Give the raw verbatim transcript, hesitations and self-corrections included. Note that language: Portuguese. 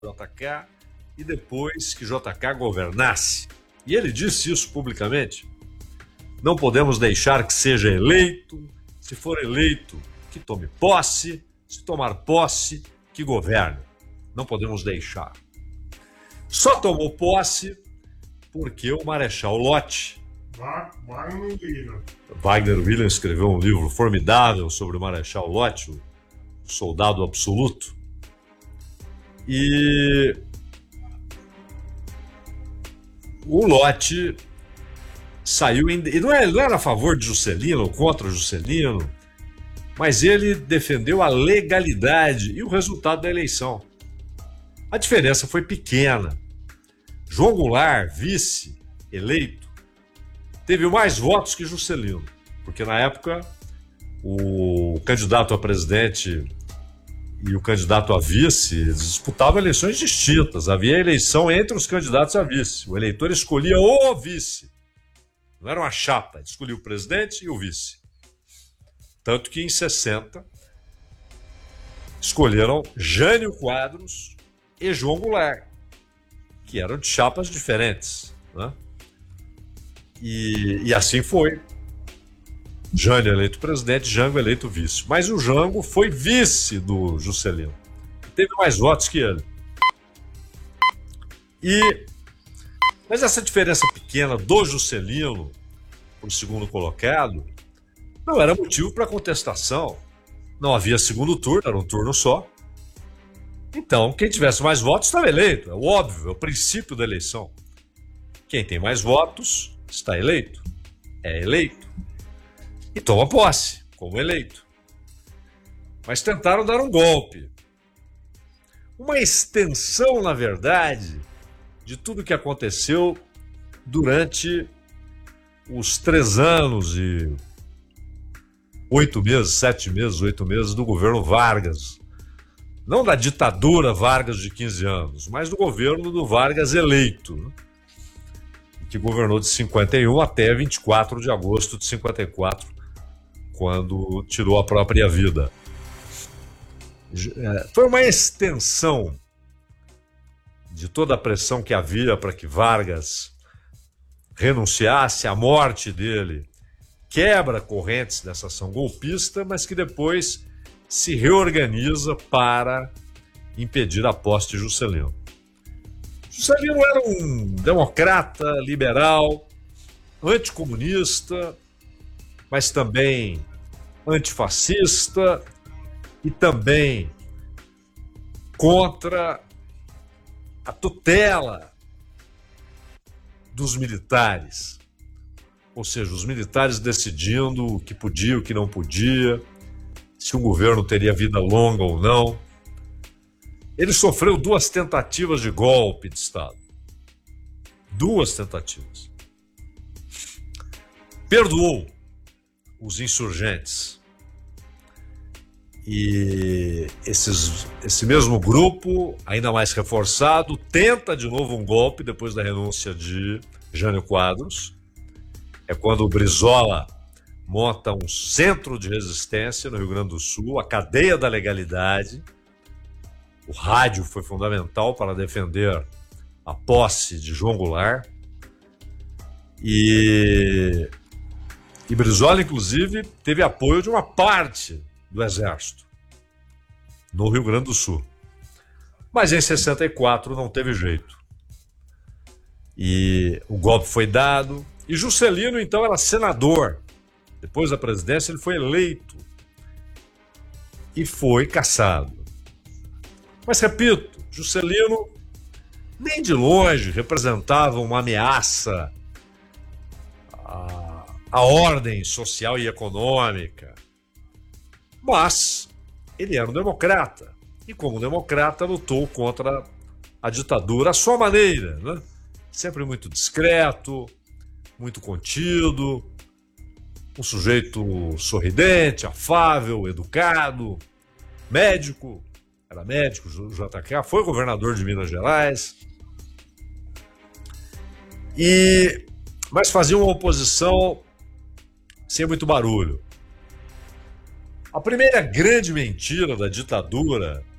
J K e depois que J K governasse. E ele disse isso publicamente. Não podemos deixar que seja eleito. Se for eleito, que tome posse. Se tomar posse, que governe. Não podemos deixar. Só tomou posse porque o Marechal Lott, Wagner Williams. Wagner Williams escreveu um livro formidável sobre o Marechal Lott, o soldado absoluto. E o Lott saiu, em, e não era, não era a favor de Juscelino ou contra Juscelino, mas ele defendeu a legalidade e o resultado da eleição. A diferença foi pequena. João Goulart, vice, eleito, teve mais votos que Juscelino, porque na época o candidato a presidente e o candidato a vice disputavam eleições distintas. Havia eleição entre os candidatos a vice. O eleitor escolhia o vice. Não era uma chapa, ele escolhia o presidente e o vice. Tanto que em sessenta escolheram Jânio Quadros e João Goulart, que eram de chapas diferentes, né? E, e assim foi. Jânio eleito presidente, Jango eleito vice. Mas o Jango foi vice do Juscelino. Teve mais votos que ele. E, mas essa diferença pequena do Juscelino para o segundo colocado não era motivo para contestação. Não havia segundo turno, era um turno só. Então, quem tivesse mais votos estava eleito. É óbvio, é o princípio da eleição. Quem tem mais votos está eleito. É eleito. E toma posse, como eleito. Mas tentaram dar um golpe. Uma extensão, na verdade, de tudo que aconteceu durante os três anos e oito meses, sete meses, oito meses do governo Vargas. Não da ditadura Vargas de quinze anos, mas do governo do Vargas eleito, né? Que governou de cinquenta e um até vinte e quatro de agosto de cinquenta e quatro, quando tirou a própria vida. Foi uma extensão de toda a pressão que havia para que Vargas renunciasse. À morte dele quebra correntes dessa ação golpista, mas que depois se reorganiza para impedir a posse de Juscelino. Juscelino era um democrata, liberal, anticomunista, mas também antifascista e também contra a tutela dos militares. Ou seja, os militares decidindo o que podia, o que não podia, se o governo teria vida longa ou não. Ele sofreu duas tentativas de golpe de Estado. Duas tentativas. Perdoou os insurgentes. E esses, esse mesmo grupo, ainda mais reforçado, tenta de novo um golpe depois da renúncia de Jânio Quadros. É quando o Brizola monta um centro de resistência no Rio Grande do Sul, a cadeia da legalidade. O rádio foi fundamental para defender a posse de João Goulart. E, e Brizola, inclusive, teve apoio de uma parte do Exército no Rio Grande do Sul. Mas em sessenta e quatro não teve jeito. E o golpe foi dado. E Juscelino, então, era senador. Depois da presidência, ele foi eleito e foi cassado. Mas, repito, Juscelino nem de longe representava uma ameaça à, à ordem social e econômica. Mas ele era um democrata. E, como democrata, lutou contra a ditadura à sua maneira, né? Sempre muito discreto, muito contido, um sujeito sorridente, afável, educado, médico. Era médico, J K, foi governador de Minas Gerais. E, mas fazia uma oposição sem muito barulho. A primeira grande mentira da ditadura